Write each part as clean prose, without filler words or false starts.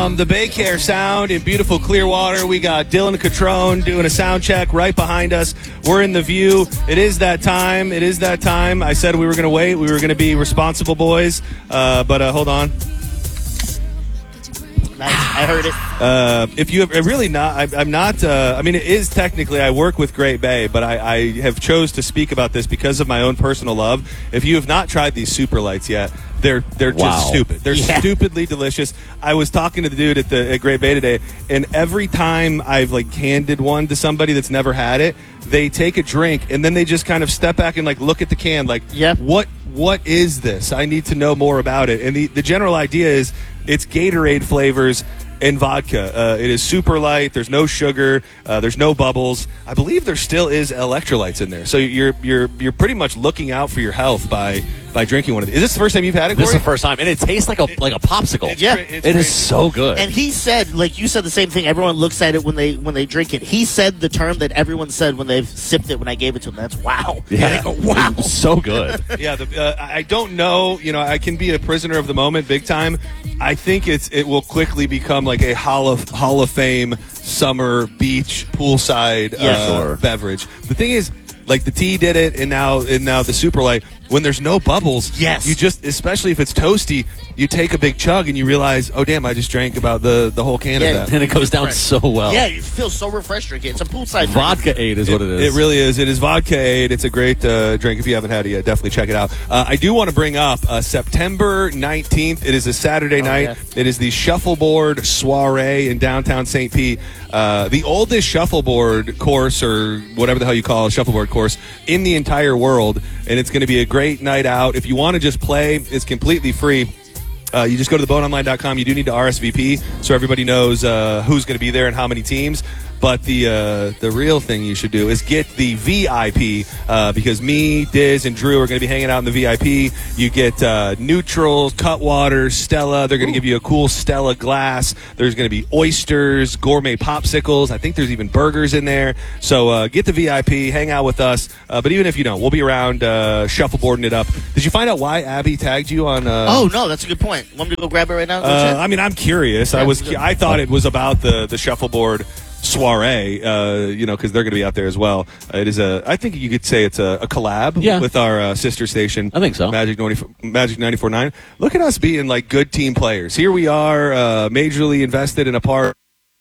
The Baycare Sound in beautiful Clearwater. We got Dylan Catrone doing a sound check right behind us. We're in the view. It is that time. It is that time. I said we were going to wait. We were going to be responsible boys. But hold on. Nice. I heard it. If you have really not, I'm not. I mean, it is technically. I work with Great Bay, but I have chose to speak about this because of my own personal love. If you have not tried these super lights yet, they're just stupid. They're stupidly delicious. I was talking to the dude at Great Bay today, and every time I've handed one to somebody that's never had it, they take a drink and then they just kind of step back and look at the can what is this? I need to know more about it. And the general idea is it's Gatorade flavors and vodka. It is super light. There's no sugar. There's no bubbles. I believe there still is electrolytes in there. So you're pretty much looking out for your health by drinking one of these. Is this the first time you've had it, Corey? This is the first time, and it tastes like a popsicle. It is so good. And he said, you said the same thing. Everyone looks at it when they drink it. He said the term that everyone said when they've sipped it when I gave it to him. That's wow. Yeah, wow, so good. Yeah, I don't know. I can be a prisoner of the moment, big time. I think it will quickly become a Hall of Fame summer beach poolside beverage. The thing is, the tea did it, and now the super light. When there's no bubbles, you just, especially if it's toasty, you take a big chug and you realize, oh damn, I just drank about the whole can of that. And it goes down so well. Yeah, you feel so refreshed drinking. It's a poolside Vodka Aid is what it is. It really is. It is Vodka Aid. It's a great drink. If you haven't had it yet, definitely check it out. I do want to bring up September 19th. It is a Saturday night. Yeah. It is the Shuffleboard Soiree in downtown St. Pete. The oldest shuffleboard course, or whatever the hell you call a shuffleboard course, in the entire world. And it's going to be a great night out. If you want to just play, it's completely free. You just go to theboneonline.com. You do need to RSVP so everybody knows who's going to be there and how many teams. But the real thing you should do is get the VIP because me, Diz, and Drew are going to be hanging out in the VIP. You get Neutrals, Cutwater, Stella. They're going to give you a cool Stella glass. There's going to be oysters, gourmet popsicles. I think there's even burgers in there. So get the VIP, hang out with us. But even if you don't, we'll be around shuffleboarding it up. Did you find out why Abby tagged you on? Oh no, that's a good point. Want me to go grab it right now? I mean, I'm curious. Yeah, I thought it was about the shuffleboard soiree, because they're going to be out there as well. It is I think you could say it's a collab with our sister station. I think so. Magic 94.9. Look at us being good team players. Here we are, majorly invested in a part.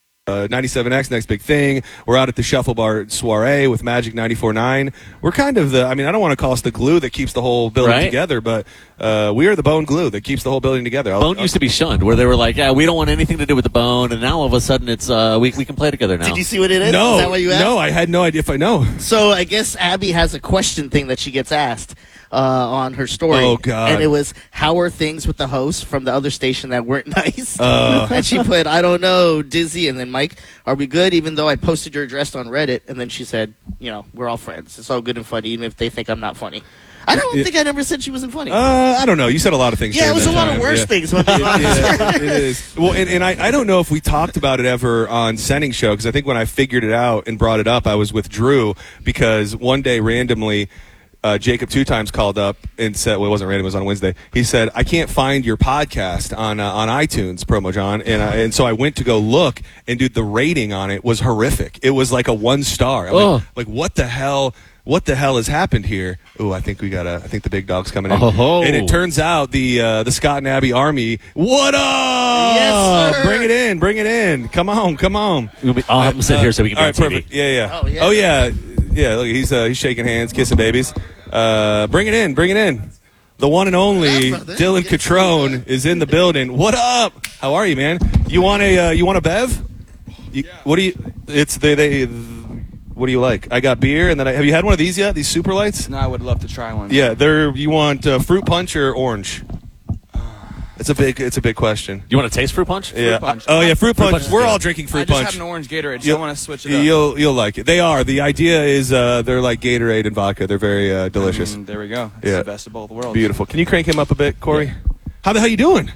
97X, next big thing. We're out at the Shuffleboard Soiree with Magic 94.9. We're kind of I don't want to call us the glue that keeps the whole building together, but we are the bone glue that keeps the whole building together. Bone used to be shunned, where they were like, we don't want anything to do with the Bone, and now all of a sudden it's we can play together now. Did you see what it is? No. Is that what you asked? No, I had no idea if I know. So I guess Abby has a question thing that she gets asked on her story. Oh, God. And it was, how are things with the hosts from the other station that weren't nice? And she put, I don't know, Dizzy, and then Mike, are we good, even though I posted your address on Reddit? And then she said, we're all friends. It's all good and funny, even if they think I'm not funny. I don't think I never said she wasn't funny. I don't know. You said a lot of things. Yeah, it was a lot of worse things. It is. Well, and I don't know if we talked about it ever on Sending Show, because I think when I figured it out and brought it up, I was with Drew, because one day randomly Jacob 2 times called up and said, well, it wasn't random, it was on Wednesday. He said, I can't find your podcast on iTunes, Promo John. And so I went to go look, and dude, the rating on it was horrific. It was like a 1 star. I'm like, what the hell? What the hell has happened here? Oh, I think the big dog's coming in. Oh. And it turns out the Scott and Abby Army. What up? Yes, sir. Bring it in. Come on. I'll have him sit here so we can be on TV. Perfect. Yeah. Oh yeah. Yeah, look, he's shaking hands, kissing babies. Bring it in. The one and only Dylan Catrone is in the building. What up? How are you, man? You want a bev? What do you? It's they. What do you like? I got beer, and then have you had one of these yet? These super lights? No, I would love to try one. Yeah, you want fruit punch or orange? It's a big question. You want to taste fruit punch? Yeah. Fruit punch. Oh yeah, fruit punch. punch is We're good. all drinking fruit I punch. just had an orange Gatorade, so I want to switch it up. You'll like it. They are. The idea is they're like Gatorade and vodka. They're very delicious. There we go. It's the best of both worlds. Beautiful. Can you crank him up a bit, Corey? Yeah. How the hell you doing?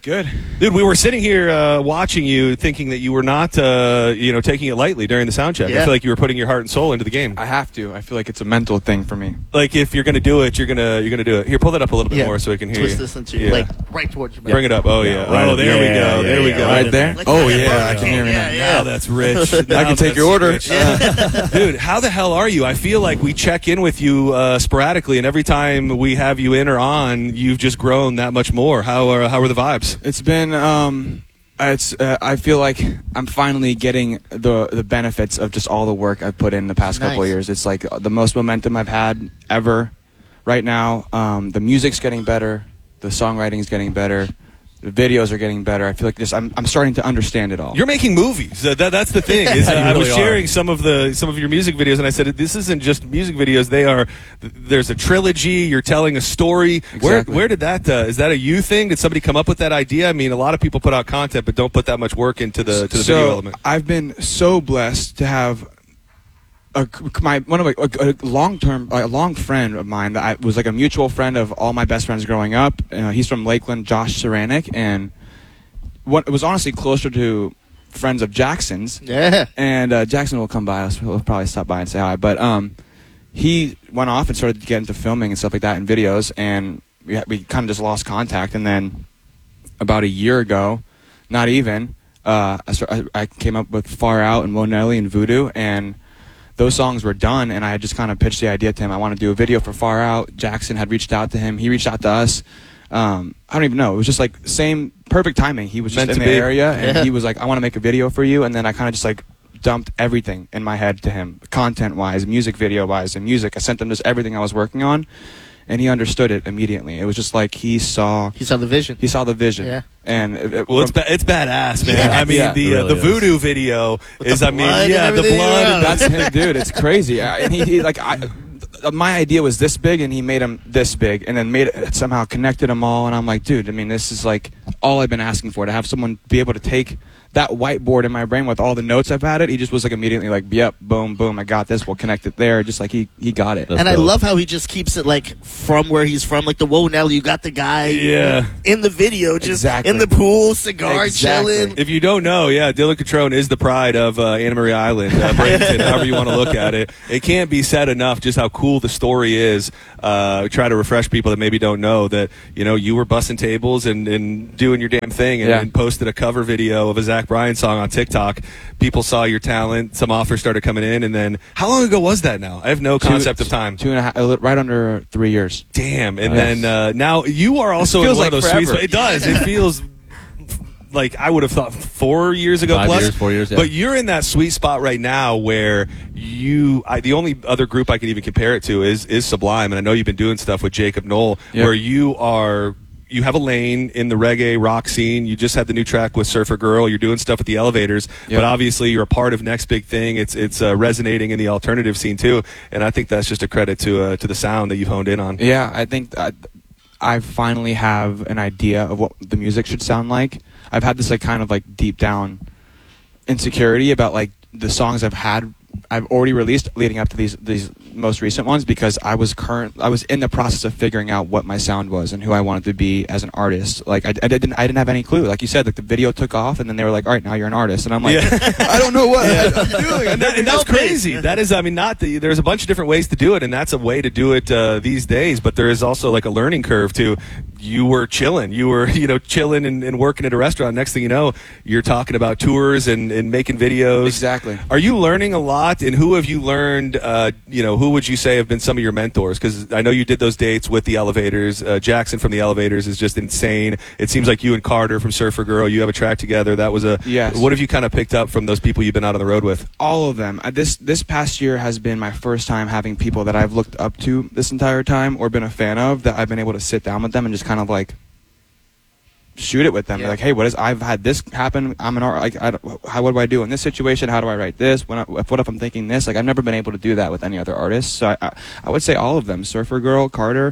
Good. Dude, we were sitting here watching you, thinking that you were not, taking it lightly during the sound check. Yeah. I feel like you were putting your heart and soul into the game. I have to. I feel like it's a mental thing for me. Like if you're gonna do it, you're gonna do it. Here, pull that up a little bit Yeah. more so we can hear Twist you. this into Yeah. right towards your back. Bring it up. Oh yeah. right oh, up- there we yeah, go. yeah, there we yeah, go. Right there? Like Oh, that. yeah, I can hear it now. Now that's rich. I can take your order. Dude, how the hell are you? I feel like we check in with you sporadically, and every time we have you in or on, you've just grown that much more. How are the vibes? It's been I feel like I'm finally getting the benefits of just all the work I've put in the past couple of Nice. years. It's like the most momentum I've had ever right now. The music's getting better, the songwriting's getting better, the videos are getting better. I feel like I'm starting to understand it all. You're making movies. That's the thing. Is, You I was really sharing some of your music videos, and I said this isn't just music videos. There's a trilogy. You're telling a story. Exactly. Where did that? Is that a you thing? Did somebody come up with that idea? I mean, a lot of people put out content, but don't put that much work into the video element. I've been so blessed to have a long friend of mine that was like a mutual friend of all my best friends growing up. He's from Lakeland, Josh Saranic, and it was honestly closer to friends of Jackson's. Yeah. And Jackson will come by us. He'll probably stop by and say hi. But he went off and started to get into filming and stuff like that and videos, and we kind of just lost contact. And then about a year ago, not even, I came up with Far Out and Mo Nelly and Voodoo, and those songs were done, and I had just kind of pitched the idea to him. I want to do a video for Far Out. Jackson had reached out to him. He reached out to us. I don't even know. It was just like same perfect timing. He was just Meant in to the be. area, and Yeah. he was like, I want to make a video for you. And then I kind of just like dumped everything in my head to him, content-wise, music video-wise, and music. I sent him just everything I was working on, and he understood it immediately. It was just like he saw the vision. the vision. Yeah. And Well, it's badass, man. Yeah. I mean, Yeah, the it really the Voodoo video is, the I mean, blood and yeah, the everything blood. around. that's him, dude. It's crazy. And he like my idea was this big, and he made him this big, and then made it somehow connected them all. And I'm like, dude, I mean, this is like all I've been asking for, to have someone be able to take that whiteboard in my brain with all the notes I've had. He just was like immediately like, yep, boom, boom, I got this. We'll connect it there. Just like he got it. That's And I dope. love how he just keeps it like from where he's from. Like the Whoa Nelly, you got the guy Yeah. in the video, just Exactly. in the pool, cigar Exactly. chilling. If you don't know, yeah, Dylan Catrone is the pride of Anna Maria Island, Bradenton, however you want to look at it. It can't be said enough just how cool the story is. Try to refresh people that maybe don't know that, you were bussing tables and doing your damn thing and, Yeah. and posted a cover video of a Zach Bryan song on TikTok. People saw your talent. Some offers started coming in. And then, how long ago was that now? I have no concept of time. 2.5, right under 3 years. Damn. And Yes. then now you are also in feels one like of those sweet forever. spots. It does. It feels like I would have thought 4 years ago 5 plus. years, 4 years, yeah. But you're in that sweet spot right now where the only other group I can even compare it to is Sublime. And I know you've been doing stuff with Jacob Knoll Yep. where you have a lane in the reggae rock scene. You just had the new track with Surfer Girl. You're doing stuff with the Elevators, Yep. but obviously you're a part of Next Big Thing. It's resonating in the alternative scene too, and I think that's just a credit to the sound that you've honed in on. Yeah, I think I finally have an idea of what the music should sound like. I've had this like kind of like deep down insecurity about like the songs I've already released leading up to these most recent ones, because I was in the process of figuring out what my sound was and who I wanted to be as an artist. Like I didn't have any clue. Like you said, like the video took off and then they were like, all right, now you're an artist, and I'm like, I don't know what I'm doing. And that's crazy. That is, I mean, there's a bunch of different ways to do it, and that's a way to do it these days. But there is also like a learning curve too. You were chilling. You were, chilling and working at a restaurant. Next thing you know, you're talking about tours and making videos. Exactly. Are you learning a lot? And who have you learned? Who would you say have been some of your mentors? Because I know you did those dates with the Elevators. Jackson from the Elevators is just insane. It seems like you and Carter from Surfer Girl, you have a track together. That was Yes. What have you kind of picked up from those people you've been out on the road with? All of them. This past year has been my first time having people that I've looked up to this entire time or been a fan of, that I've been able to sit down with them and just kind of like shoot it with them. Yeah. Like, hey, I've had this happen. I'm an art. Like, what do I do in this situation? How do I write this? What if I'm thinking this? Like, I've never been able to do that with any other artist. So I would say all of them: Surfer Girl, Carter,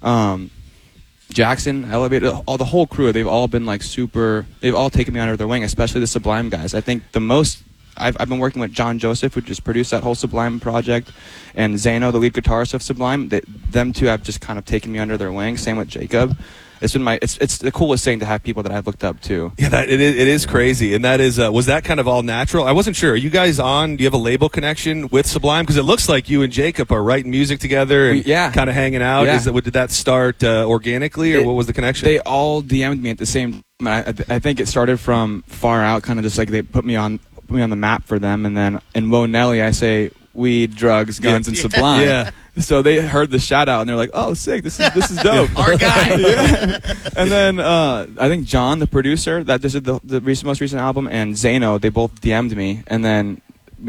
Jackson, Elevator, all the whole crew. They've all been like super. They've all taken me under their wing, especially the Sublime guys. I think the most. I've been working with John Joseph, who just produced that whole Sublime project, and Zano, the lead guitarist of Sublime. Them two have just kind of taken me under their wing. Same with Jacob. it's been it's the coolest thing to have people that I've looked up to. Yeah, it is crazy, and that is was that kind of all natural? I wasn't sure. Are you guys on? Do you have a label connection with Sublime? Because it looks like you and Jacob are writing music together and kind of hanging out. Yeah. Did that start organically, or what was the connection? They all DM'd me at the same time. I think it started from Far Out, kind of just like they put me on the map for them, and then in Wo Nelly I say weed, drugs, guns, and Sublime. Yeah. So they heard the shout out and they're like, "Oh, sick! This is dope." Our guy. Yeah. And then I think John, the producer that did the most recent album, and Zano, they both DM'd me, and then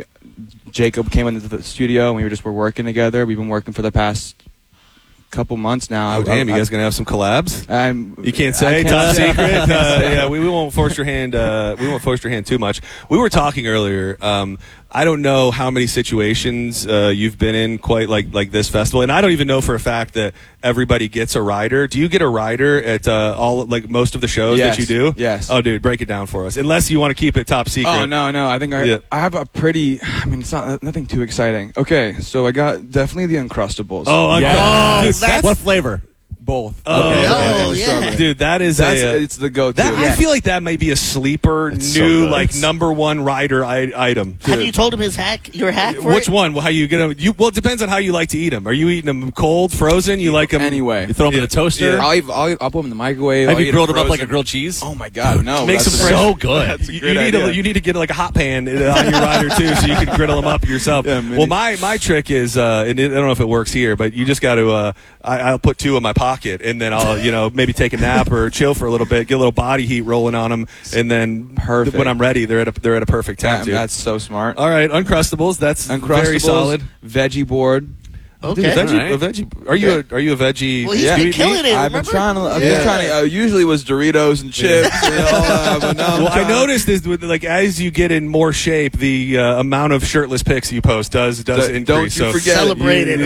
Jacob came into the studio and we were working together. We've been working for the past couple months now. Oh, damn! You guys gonna have some collabs? You can't say top say. secret. Yeah, we won't force your hand. We won't force your hand too much. We were talking earlier. I don't know how many situations you've been in quite like this festival, and I don't even know for a fact that everybody gets a rider. Do you get a rider at most of the shows that you do? Yes. Oh, dude, break it down for us. Unless you want to keep it top secret. Oh no, I think I have a pretty. I mean, it's nothing too exciting. Okay, so I got definitely the Uncrustables. Oh, That's what flavor? Both. Oh, yeah. Dude, it's the go-to. I feel like that might be a sleeper It's new so good. number one rider item. Have you told him your hack for Which it? one? How you gonna? Well, it depends on how you like to eat them. Are you eating them cold, frozen? You like them Anyway. You throw them in a toaster. Yeah. I'll put them in the microwave. Have I'll you eat grilled them up frozen. like a grilled cheese? Oh my god, no! Make that's some so good. That's a You great need idea. you need to get like a hot pan on your rider too, so you can griddle them up yourself. Yeah, maybe. Well, my trick is, and I don't know if it works here, but you just got to. I'll put 2 in my pocket, and then I'll maybe take a nap or chill for a little bit, get a little body heat rolling on them, and then Perfect. when I'm ready, they're at a perfect temp. Dude. That's so smart. All right, Uncrustables. That's Uncrustables, very solid. Veggie board. Okay. Dude, Alright. a veggie. Are you a veggie? Well, he's do you been eat killing meat? it. I've been remember? trying to. Usually it was Doritos and chips. And all that, but now I'm Well, I trying- noticed is as you get in more shape, the amount of shirtless pics you post does increase. Don't you so forget Celebrate it.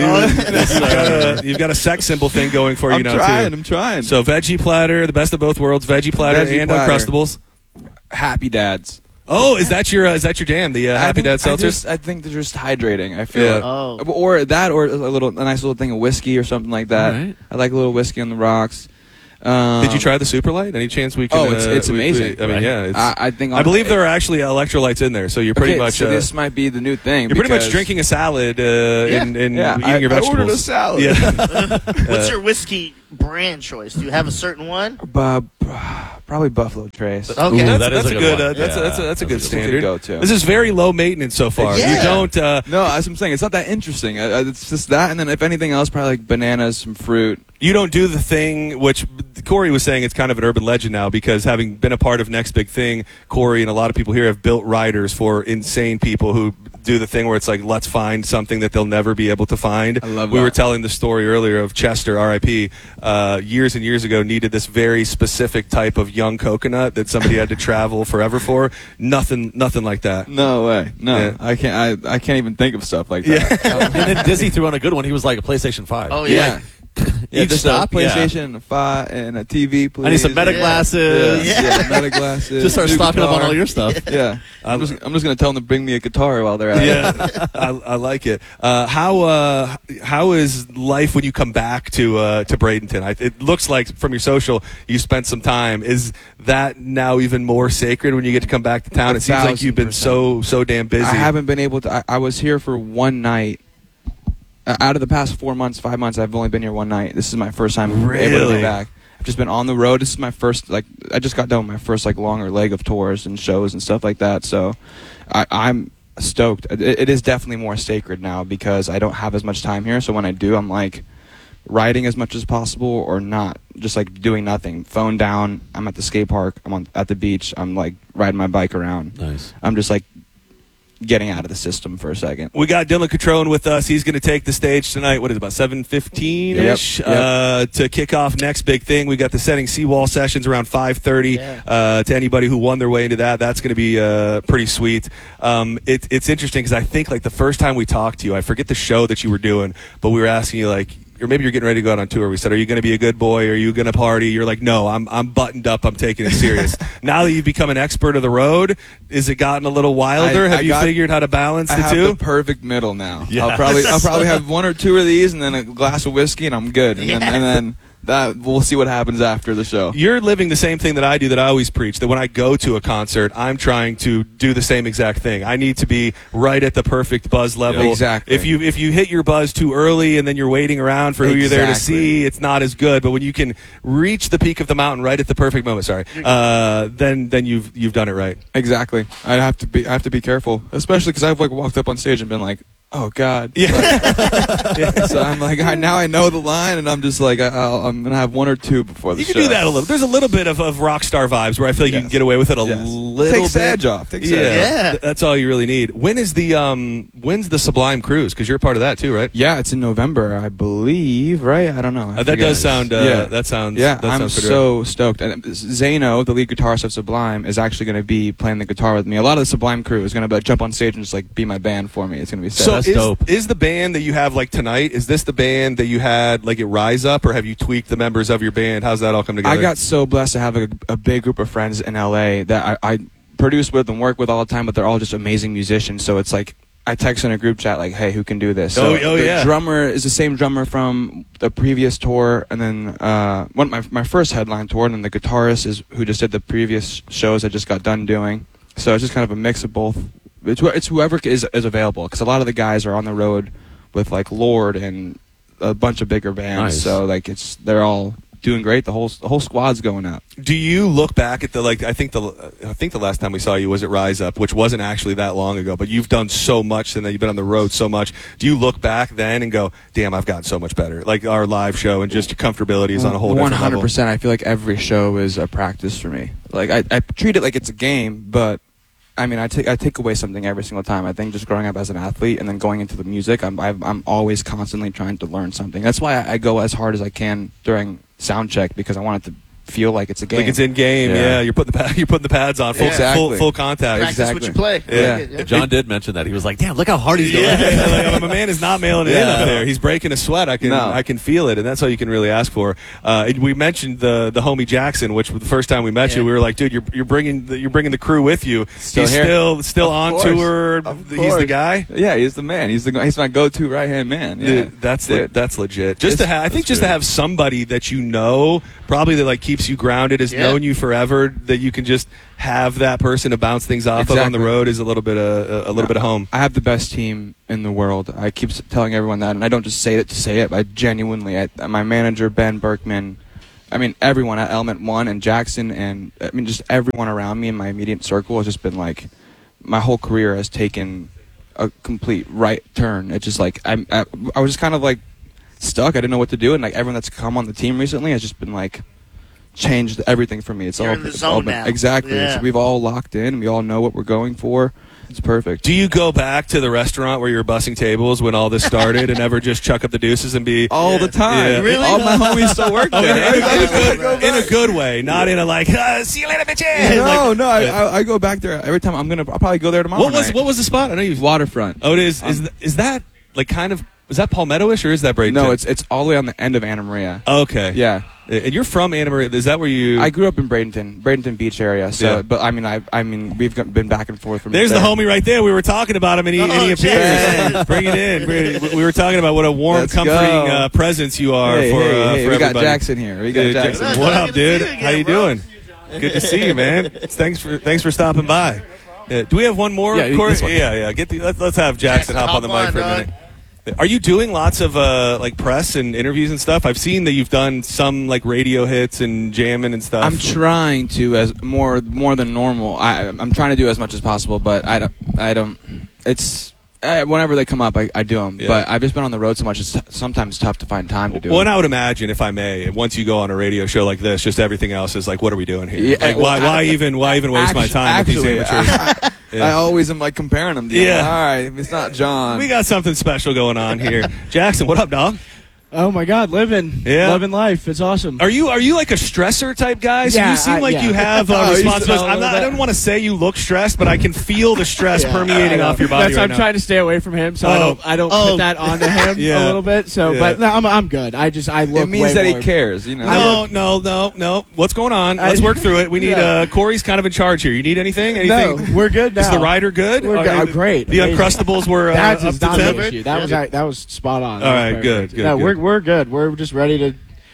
you've got a sex symbol thing going for you now I'm too. trying. So veggie platter, the best of both worlds, veggie platter Veggie and platter. Uncrustables. Happy Dads. Oh, is that your jam? The Happy Dad seltzers. I think they're just hydrating. I feel Yeah. like. Oh. Or that, or a nice little thing of whiskey or something like that. Alright. I like a little whiskey on the rocks. Did you try the Super Light? Any chance we can? Oh, it's amazing. I mean, Right. yeah. It's, I think I believe there are actually electrolytes in there, so you're pretty okay, much. So this might be the new thing. you're pretty much because- drinking a salad and Yeah, eating your vegetables. I ordered a salad. Yeah. What's your whiskey brand choice? Do you have a certain one? Probably Buffalo Trace. Okay. That's, that is that's a a good good. one. That's Yeah. that's a good That's a good standard. go-to. This is very low maintenance so far. Yeah. You don't. No, that's what I'm saying. It's not that interesting. It's just that, and then if anything else, probably like bananas, some fruit. You don't do the thing which Corey was saying. It's kind of an urban legend now because having been a part of Next Big Thing, Corey and a lot of people here have built riders for insane people who do the thing where it's like, let's find something that they'll never be able to find. I love We that. were telling the story earlier of Chester, R.I.P. Years and years ago, needed this very specific type of young coconut that somebody had to travel forever for. Nothing like that. No way. No, Yeah. I can't. I can't even think of stuff like that. And then Dizzy threw on a good one. He was like a PlayStation 5. Oh, Yeah. Yeah, Each just stop, a PlayStation and a 5 and a TV, please. I need some meta Yeah. glasses. Yeah, meta glasses. Just start new stocking up on guitar. all your stuff. Yeah, I'm just gonna tell them to bring me a guitar while they're at it. Yeah, I like it. How is life when you come back to Bradenton? It looks like from your social you spent some time. Is that now even more sacred when you get to come back to town? It seems like you've been so damn busy. I haven't been able to. I was here for one night. Out of the past 4 months, 5 months, I've only been here one night. This is my first time able to Really? be back. I've just been on the road. This is my first, I just got done with my first, longer leg of tours and shows and stuff like that. So I'm stoked. It is definitely more sacred now because I don't have as much time here. So when I do, I'm, riding as much as possible or not. Just, doing nothing. Phone down. I'm at the skate park. I'm at the beach. I'm, riding my bike around. Nice. I'm just, getting out of the system for a second. We got Dylan Catrone with us. He's going to take the stage tonight. What is it, about 7:15-ish Yep. to kick off Next Big Thing. We got the Setting Seawall sessions around 5:30. To anybody who won their way into that's going to be pretty sweet. It's interesting because I think the first time we talked to you, I forget the show that you were doing, but we were asking you or maybe you're getting ready to go out on tour. We said, "Are you going to be a good boy? Are you going to party?" You're like, "No, I'm buttoned up. I'm taking it serious." Now that you've become an expert of the road, is it gotten a little wilder? Have you figured how to balance I the have two? the perfect middle now. Yeah. I'll probably have 1 or 2 of these and then a glass of whiskey and I'm good. And then that we'll see what happens after the show. You're living the same thing that I do, that I always preach, that when I go to a concert, I'm trying to do the same exact thing. I need to be right at the perfect buzz level. Yeah, exactly. If you hit your buzz too early and then you're waiting around for who you're there to see, it's not as good. But when you can reach the peak of the mountain right at the perfect moment, then you've done it right. Exactly. I have to be careful, especially because I've like walked up on stage and been like, oh God. Yeah. So I'm like, now I know the line, and I'm just like, I'm gonna have one or two before the show. You can do that a little. There's a little bit of rock star vibes where I feel like you can get away with it a little Takes bit. the edge off. Yeah. That's all you really need. When's the Sublime Cruise? Because you're a part of that too, right? Yeah, it's in November, I believe. Right? I don't know. That does sound. That sounds. Yeah, that I'm sounds pretty so stoked. And Zano, the lead guitarist of Sublime, is actually going to be playing the guitar with me. A lot of the Sublime crew is going to jump on stage and just like be my band for me. It's going to be sick. So That's dope. Is the band that you have like tonight? Is this the band that you had like at Rise Up, or have you tweaked the members of your band? How's that all come together? I got so blessed to have a big group of friends in LA that I produce with and work with all the time, but they're all just amazing musicians. So it's like I text in a group chat like, "Hey, who can do this?" So the drummer is the same drummer from the previous tour, and then my first headline tour, and then the guitarist is who just did the previous shows I just got done doing. So it's just kind of a mix of both. It's whoever is available, because a lot of the guys are on the road with like Lord and a bunch of bigger bands. Nice. So like they're all doing great. The whole squad's going up. Do you look back at I think the last time we saw you was at Rise Up, which wasn't actually that long ago, but you've done so much and you've been on the road so much. Do you look back then and go, damn, I've gotten so much better? Like our live show and just your comfortability is on a whole different level. 100%. I feel like every show is a practice for me. Like I treat it like it's a game, but I mean, I take away something every single time. I think just growing up as an athlete and then going into the music, I'm always constantly trying to learn something. That's why I go as hard as I can during sound check, because I want it to feel like it's a game. Like it's in game, yeah. You're putting the pads on, full contact. Practice what you play. Yeah. John did mention that. He was like, damn, look how hard he's going. Yeah, like, my man is not mailing it in up there. He's breaking a sweat. I can feel it, and that's all you can really ask for. We mentioned the homie Jackson, which the first time we met you, we were like, dude, you're bringing the crew with you. He's still on tour. He's the guy. Yeah, he's the man. He's my go-to right-hand man. Yeah, dude, that's legit. Just to have somebody that you know, probably that like keeps you grounded, has known you forever, that you can just have that person to bounce things off of on the road is a little bit of home. I have the best team in the world. I keep telling everyone that, and I don't just say it to say it. I genuinely, my manager Ben Berkman, I mean everyone at Element One and Jackson, and I mean just everyone around me in my immediate circle has just been like, my whole career has taken a complete right turn. It's just like I was just kind of like stuck. I didn't know what to do, and like everyone that's come on the team recently has just been like changed everything for me. You're in the zone now. Exactly. Yeah. So we've all locked in. We all know what we're going for. It's perfect. Do you go back to the restaurant where you were bussing tables when all this started and ever just chuck up the deuces and be all the time? Yeah. Really? All my homies still work there. In a good way, not in a like see you later, bitches. No, I go back there every time. I'll probably go there tomorrow. What was the spot? I know you Waterfront. Oh, it is. Is that like kind of? Is that Palmetto-ish or is that Bradenton? No, it's all the way on the end of Anna Maria. Okay. Yeah. And you're from Anna Maria. Is that where you? I grew up in Bradenton Beach area. So, but I mean, we've been back and forth from. There's there. the homie right there. We were talking about him, and he appears. Bring it in. We were talking about what a warm, comforting presence you are for we everybody. got Jackson here. We got Jackson. What up, dude? How you doing? Good to see you, man. Thanks for stopping by. Do we have one more? Yeah, Corey? this one. Yeah. Let's have Jackson hop on the mic for a minute. Are you doing lots of like press and interviews and stuff? I've seen that you've done some like radio hits and jamming and stuff. I'm trying to as more than normal. I'm trying to do as much as possible, but I don't. It's whenever they come up, I do them. Yeah. But I've just been on the road so much; it's sometimes tough to find time to do. Well, and I would imagine, if I may, once you go on a radio show like this, just everything else is like, what are we doing here? Yeah, like, why even waste my time with these amateurs? I always am like comparing them to you. Yeah. All right, it's not John. We got something special going on here. Jackson, what up, dog? Oh my God, loving life. It's awesome. Are you like a stressor type guy? So Yeah, you seem like you have responsibilities. I don't want to say you look stressed, but I can feel the stress permeating off your body. I'm trying to stay away from him, so I don't put that onto him a little bit. So, but no, I'm good. I look. It means that more. he cares, you know. No. What's going on? Let's work through it. We need Corey's kind of in charge here. You need anything? No, we're good now. Is the rider good? We're good. Great. The Uncrustables were that's up to not an 10? issue. That was spot on. All right, good. No, we're good. We're just ready to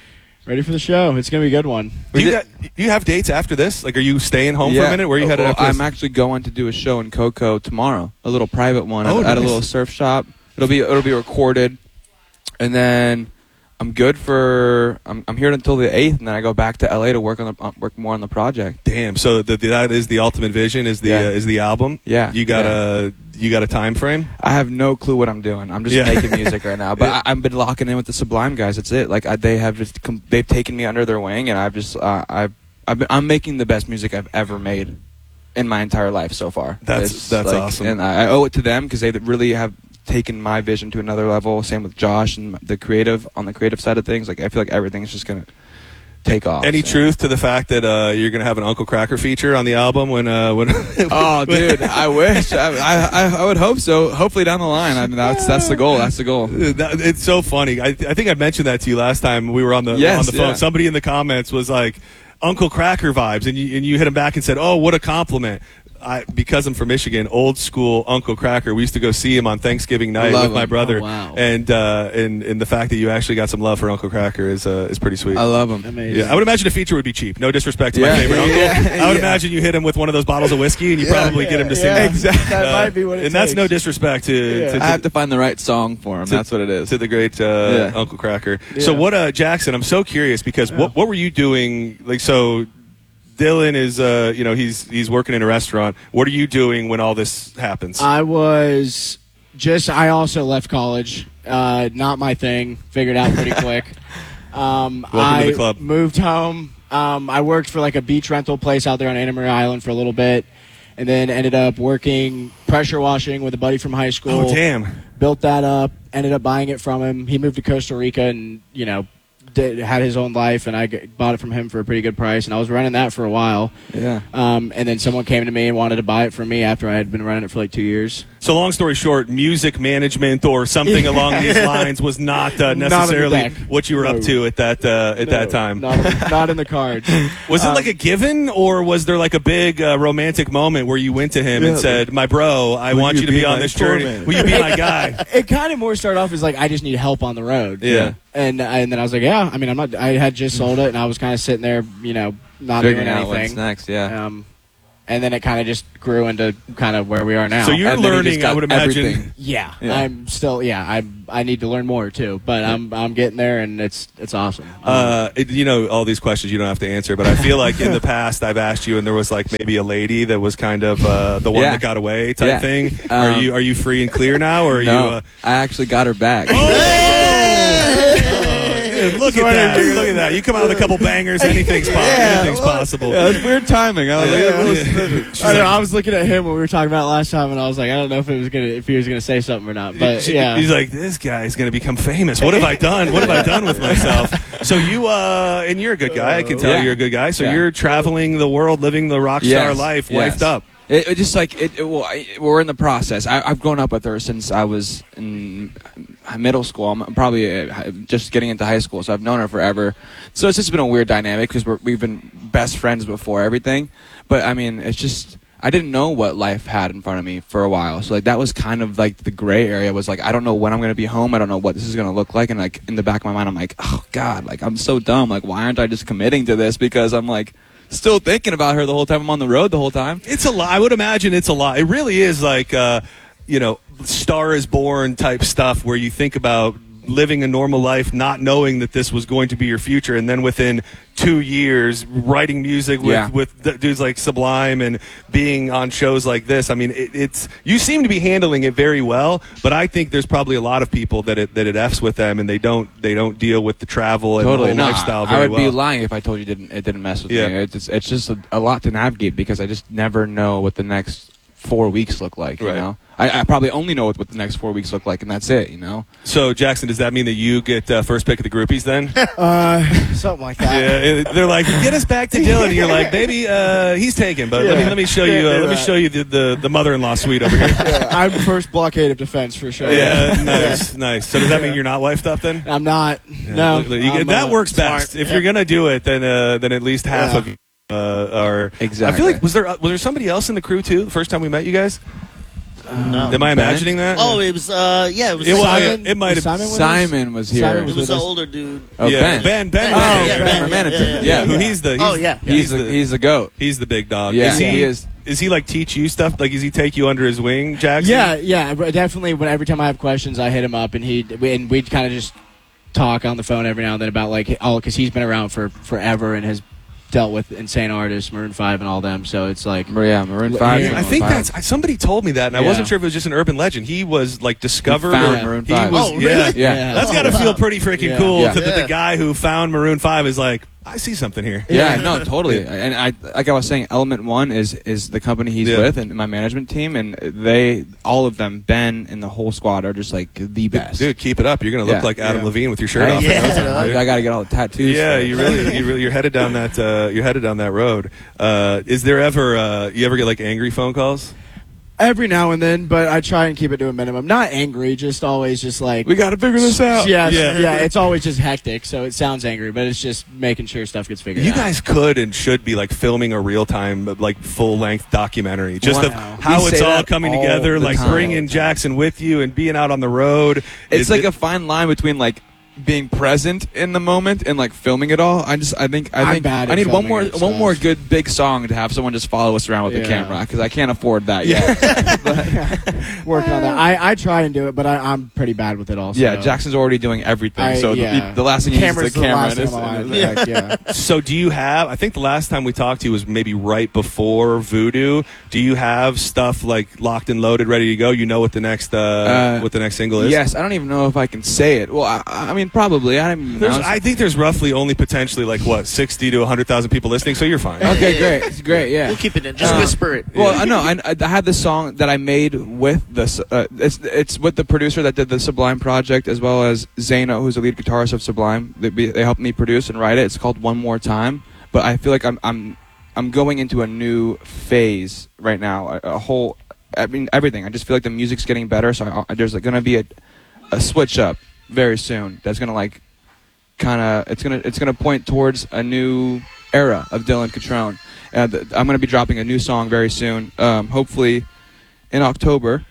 Ready for the show. It's going to be a good one. Do you have dates after this? Like, are you staying home for a minute? Where are you headed after this? I'm actually going to do a show in Cocoa tomorrow, a little private one at a little surf shop. It'll be recorded, and then I'm good for. I'm here until the 8th, and then I go back to LA to work more on the project. Damn. So that is the ultimate vision. Is the album? Yeah. You got a time frame? I have no clue what I'm doing. I'm just making music right now. But I've been locking in with the Sublime guys. That's it. Like they've taken me under their wing, and I'm making the best music I've ever made in my entire life so far. That's awesome. And I owe it to them because they really have taken my vision to another level. Same with Josh and the creative side of things. Like I feel like everything's just gonna take off. Any truth to the fact that you're going to have an Uncle Kracker feature on the album when oh, dude, I wish. I would hope so. Hopefully down the line. I mean, that's the goal. That's the goal. It's so funny. I think I mentioned that to you last time we were on the phone. Yeah. Somebody in the comments was like, Uncle Kracker vibes, and you hit him back and said, oh, what a compliment. Because I'm from Michigan, old school Uncle Kracker. We used to go see him on Thanksgiving night with my brother. Oh, wow. And the fact that you actually got some love for Uncle Kracker is pretty sweet. I love him. Amazing. Yeah, I would imagine a feature would be cheap. No disrespect to my favorite uncle. I would imagine you hit him with one of those bottles of whiskey, and you probably get him to sing. Exactly. That might be what it and that's no disrespect to I have to find the right song for him. That's what it is. To the great Uncle Kracker. Yeah. So what, Jackson? I'm so curious because what were you doing? Like so. Dylan is, he's working in a restaurant. What are you doing when all this happens? I also left college. Not my thing. Figured out pretty quick. Welcome to the club. Moved home. I worked for like a beach rental place out there on Anna Maria Island for a little bit, and then ended up working pressure washing with a buddy from high school. Oh, damn. Built that up. Ended up buying it from him. He moved to Costa Rica and, had his own life, and I bought it from him for a pretty good price, and I was running that for a while. Yeah. And then someone came to me and wanted to buy it from me after I had been running it for like 2 years. So long story short, music management or something along these lines was not necessarily what you were up to at that time. Not in the cards. Was it like a given, or was there like a big romantic moment where you went to him and said, my bro, I want you to be on this journey. Will you be my guy? It kind of more started off as like, I just need help on the road. Yeah. And then I was like, yeah, I mean, I had just sold it, and I was kind of sitting there, not doing anything. What's next, yeah. And then it kind of just grew into kind of where we are now. So you're learning, I would imagine. Everything. Yeah, I'm still. Yeah, I need to learn more too, but I'm getting there, and it's awesome. All these questions you don't have to answer, but I feel like in the past I've asked you, and there was like maybe a lady that was kind of the one that got away type thing. Are you free and clear now, or are you? I actually got her back. Look at that! Look at that! You come out with a couple bangers, anything's possible. Yeah, it's weird timing. I was looking at him when we were talking about it last time, and I was like, I don't know if he was gonna say something or not. But yeah, he's like, this guy's gonna become famous. What have I done? What have I done with myself? So you and you're a good guy. I can tell you're a good guy. So you're traveling the world, living the rock star life, wifed up. It just like we're in the process. I've grown up with her since I was in middle school. I'm probably just getting into high school, so I've known her forever. So it's just been a weird dynamic because we've been best friends before everything. But I mean, it's just I didn't know what life had in front of me for a while. So like that was kind of like the gray area. Was like I don't know when I'm going to be home. I don't know what this is going to look like. And like in the back of my mind, I'm like, oh God, like I'm so dumb. Like why aren't I just committing to this? Because I'm like. Still thinking about her the whole time. I'm on the road the whole time. It's a lot. I would imagine it's a lot. It really is like, Star is Born type stuff where you think about living a normal life, not knowing that this was going to be your future, and then within 2 years, writing music with dudes like Sublime and being on shows like this. I mean, it's you seem to be handling it very well, but I think there's probably a lot of people that it F's with them, and they don't deal with the travel and the whole lifestyle very well. I would be lying if I told you it didn't mess with me. It's just a lot to navigate because I just never know what the next 4 weeks look like. You know. I probably only know what the next 4 weeks look like, and that's it, So, Jackson, does that mean that you get first pick of the groupies then? Something like that. Yeah, they're like, get us back to Dylan. And you're like, baby, he's taken, but let me show you. Let me show you the mother-in-law suite over here. I'm first blockade of defense for sure. Yeah, nice. So does that mean you're not wifed up then? I'm not. No, that works best. If you're gonna do it, then at least half of you are. Exactly. I feel like was there somebody else in the crew too the first time we met you guys? No. Am I imagining that? Oh, it was. Yeah, it was. It was- Simon. it might have. Simon was here? Simon It was here. was the older dude. Oh, yeah, Ben. Ben. Oh, was yeah, there. Ben. Yeah. Who he's the? Oh, yeah. He's the goat. He's the big dog. Yeah, is he, he is. Is he like teach you stuff? Like, does he take you under his wing, Jackson? Yeah, definitely. When every time I have questions, I hit him up, and we'd kind of just talk on the phone every now and then about because he's been around for forever and has dealt with insane artists, Maroon 5 and all them. So it's like Maroon 5. Yeah, I think that's somebody told me that, and I Yeah. wasn't sure if it was just an urban legend. He was like discovered. found or Maroon he 5. was, Oh, really? Yeah. That's got to feel pretty freaking Yeah. cool. Yeah. That the guy who found Maroon 5 is like, I see something here. Yeah, no, totally. And like I was saying, Element One is the company he's Yeah. with, and my management team, and all of them, Ben and the whole squad, are just like the best. Dude, keep it up. You're gonna look Yeah. like Adam Yeah. Levine with your shirt Hey, off. yeah. I got to get all the tattoos. Yeah, for it. you're headed down that road. Is there ever you ever get like angry phone calls? every now and then, but I try and keep it to a minimum. Not angry, just always just like We got to figure this out. Yeah. Yeah. It's always just hectic, so it sounds angry, but it's just making sure stuff gets figured You out. guys could and should be like filming a real time, like full length documentary, just of Wow. how We it's say all that coming all together, the like time. bringing Jackson with you and being out on the road. It's like a fine line between like being present in the moment and like filming it all. I think bad I at need one filming it, more so- good big song to have someone just follow us around with the Yeah. camera, because I can't afford that yet. Working on that. I try and do it, but I'm pretty bad with it also. Yeah, Jackson's already doing everything, so the last thing he needs is the camera. Camera's the last thing on my mind. Yeah. So do you have, I think the last time we talked to you was maybe right before Voodoo. Do you have stuff like locked and loaded, ready to go? You know what the next single is? Yes, I don't even know if I can say it. Well, I mean, probably. I don't even know. I think there's roughly only potentially like 60 to 100,000 people listening, so you're fine. Okay, great. It's great, yeah. We'll keep it in. Just whisper it. Well, I know. I had this song that I made with it's with the producer that did the Sublime project, as well as Zeno, who's the lead guitarist of Sublime. They helped me produce and write it. It's called One More Time. But I feel like I'm going into a new phase right now. I mean, everything. I just feel like the music's getting better. So there's going to be a switch up very soon. That's going to like it's gonna point towards a new era of Dylan Catrone. I'm gonna be dropping a new song very soon, hopefully in October.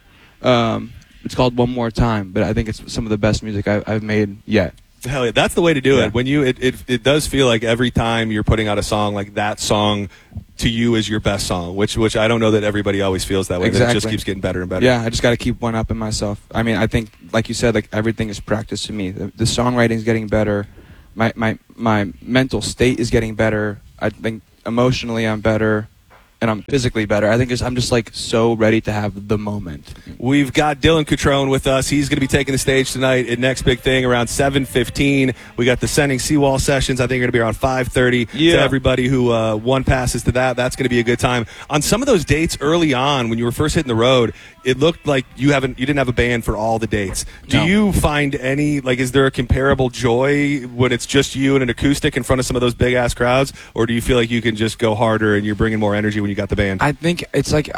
It's called One More Time, but I think it's some of the best music I've made yet. Hell yeah, that's the way to do Yeah. it. When it does feel like every time you're putting out a song, like that song to you is your best song, which I don't know that everybody always feels that way. That it just Exactly. keeps getting better and better. Yeah, I just got to keep one up in myself. I mean, I think, like you said, like everything is practice to me. The songwriting is getting better. My mental state is getting better. I think emotionally I'm better, and I'm physically better. I think I'm just like so ready to have the moment. We've got Dylan Catrone with us. He's going to be taking the stage tonight at Next Big Thing around 7:15. We got the Sending Seawall sessions. I think are going to be around 5:30. Yeah. To everybody who won passes to that's going to be a good time. On some of those dates early on, when you were first hitting the road, it looked like you didn't have a band for all the dates. Do No. you find any, like, is there a comparable joy when it's just you and an acoustic in front of some of those big ass crowds, or do you feel like you can just go harder and you're bringing more energy when you got the band? I think it's like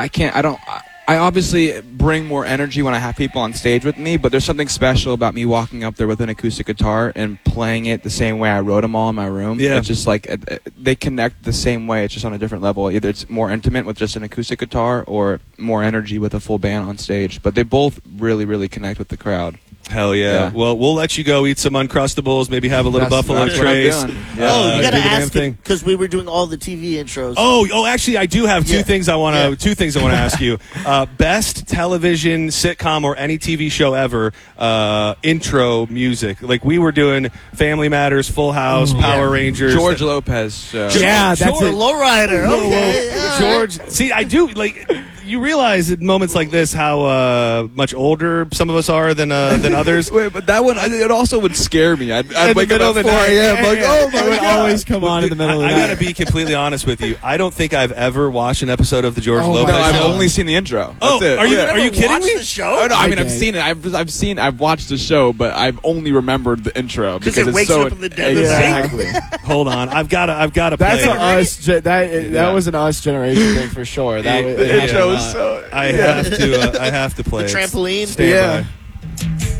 I obviously bring more energy when I have people on stage with me, but there's something special about me walking up there with an acoustic guitar and playing it the same way I wrote them all in my room. Yeah. It's just like they connect the same way. It's just on a different level. Either it's more intimate with just an acoustic guitar or more energy with a full band on stage. But they both really, really connect with the crowd. Hell yeah. Yeah. Well, we'll let you go eat some Uncrustables, maybe have a little Buffalo that's what I'm Trace. doing. Yeah. Oh, you gotta do the damn ask thing. it because we were doing all the TV intros. Oh, actually, I do have two Yeah. things I want to Yeah. ask you. Best television sitcom or any TV show ever intro music. Like we were doing Family Matters, Full House, Power Rangers. George Lopez. Yeah, that's Or it. Lowrider. Okay. yeah. George. See, I do like. You realize at moments like this how much older some of us are than others. Wait, but that one, it also would scare me. I'd In wake the up middle at of the 4 night. a.m. like, oh my It would God. always come on in the middle of I the got to night. be completely honest with you. I don't think I've ever watched an episode of the George Oh, Lopez No, I've show. only seen the intro. Oh, That's it. are you Never kidding watched me? The show? Oh, no, I mean, I've did. seen it. I've watched the show, but I've only remembered the intro because it it's wakes so you up in the dead of night. exactly. Hold on, I've got to play. That's it. an us. That was an us generation thing for sure. That was, The Yeah. intro is so. I have to play The it. trampoline? Stand Yeah. by.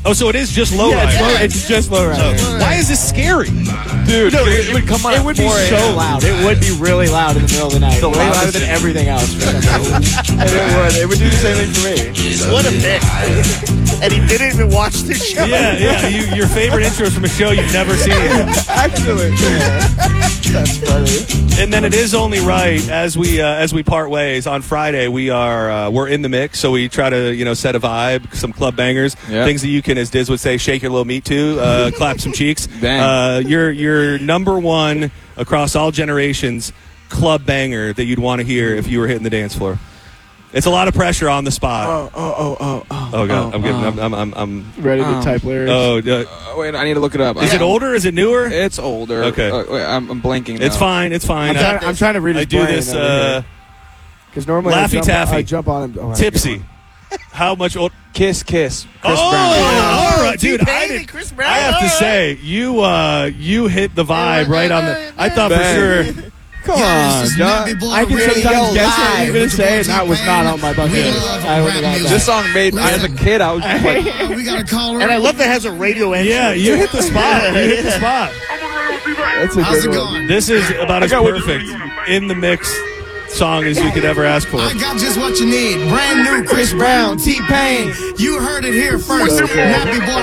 Oh, so it is just low rider. It's just low rider. Why is this scary? Dude, it would come on. It would be so loud. It would be really loud in the middle of the night. Way louder than everything else. For some reason. And it would do the same thing for me. What a mix. And he didn't even watch the show. Yeah. Your favorite intros from a show you've never seen. Actually, that's funny. And then it is only right as we part ways on Friday. We're in the mix, so we try to set a vibe, some club bangers, things that you can, as Diz would say, shake your little meat to, clap some cheeks. Bang. Your number one across all generations club banger that you'd want to hear if you were hitting the dance floor. It's a lot of pressure on the spot. Oh God, I'm ready to type lyrics. Wait, I need to look it up. Is it older? Is it newer? It's older. Okay. Wait, I'm blanking now. It's fine. I'm trying to read his I do this because normally Laffy Taffy. I jump on him. Tipsy. How much old? Kiss. Chris Brown. All right, dude. Chris Brown. I have to say, you hit the vibe right on the. I thought for sure. Come on, John. I can sometimes guess what you're going to say, and that was not on my bucket list. I wouldn't have got that. This song made as a kid. I was just like, We got a caller. And I love that it has a radio entry. Yeah, you hit the spot. That's a How's good it one. going? This is about as perfect in the mix song as you could ever ask for. I got just what you need. Brand new Chris Brown, T-Pain. You heard it here first. Nappy Boy